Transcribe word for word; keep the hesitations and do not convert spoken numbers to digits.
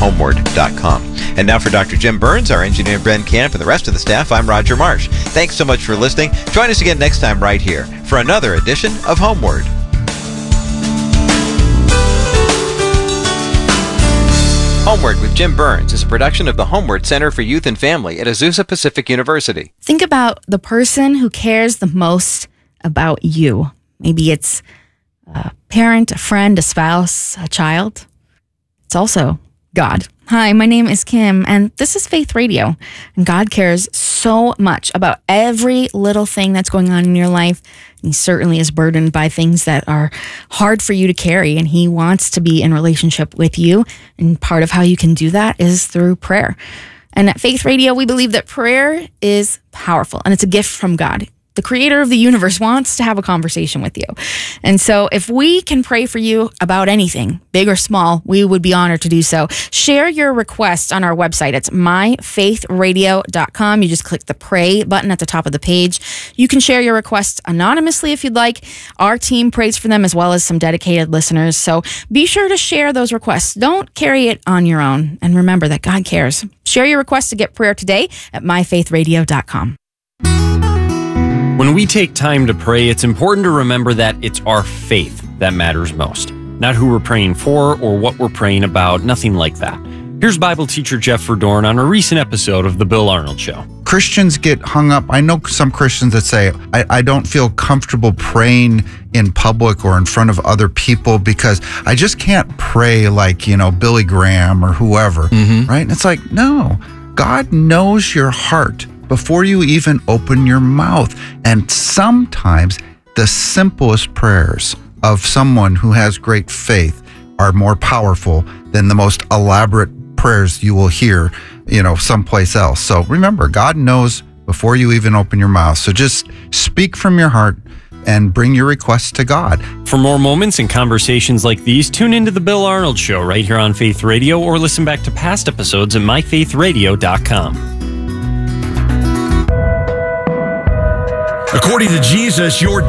homeward dot com. And now for Doctor Jim Burns, our engineer Ben Camp, and the rest of the staff, I'm Roger Marsh. Thanks so much for listening. Join us again next time right here for another edition of Homeward. Homeward with Jim Burns is a production of the Homeward Center for Youth and Family at Azusa Pacific University. Think about the person who cares the most about you. Maybe it's a parent, a friend, a spouse, a child. It's also God. Hi, my name is Kim, and this is Faith Radio. And God cares so much about every little thing that's going on in your life. And he certainly is burdened by things that are hard for you to carry, and he wants to be in relationship with you. And part of how you can do that is through prayer. And at Faith Radio, we believe that prayer is powerful, and it's a gift from God. The creator of the universe wants to have a conversation with you. And so if we can pray for you about anything, big or small, we would be honored to do so. Share your request on our website. It's my faith radio dot com. You just click the pray button at the top of the page. You can share your request anonymously if you'd like. Our team prays for them as well as some dedicated listeners. So be sure to share those requests. Don't carry it on your own. And remember that God cares. Share your request to get prayer today at my faith radio dot com. When we take time to pray, it's important to remember that it's our faith that matters most. Not who we're praying for or what we're praying about, nothing like that. Here's Bible teacher Jeff Verdorn on a recent episode of The Bill Arnold Show. Christians get hung up. I know some Christians that say, I, I don't feel comfortable praying in public or in front of other people because I just can't pray like, you know, Billy Graham or whoever, mm-hmm. right? And it's like, no, God knows your heart before you even open your mouth. And sometimes the simplest prayers of someone who has great faith are more powerful than the most elaborate prayers you will hear, you know, someplace else. So remember, God knows before you even open your mouth. So just speak from your heart and bring your requests to God. For more moments and conversations like these, tune into The Bill Arnold Show right here on Faith Radio or listen back to past episodes at my faith radio dot com. According to Jesus, your